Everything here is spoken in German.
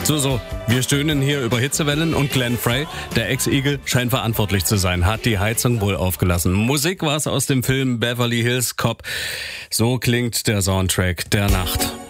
So, wir stöhnen hier über Hitzewellen und Glenn Frey, der Ex-Eagle, scheint verantwortlich zu sein, hat die Heizung wohl aufgelassen. Musik war es aus dem Film Beverly Hills Cop. So klingt der Soundtrack der Nacht.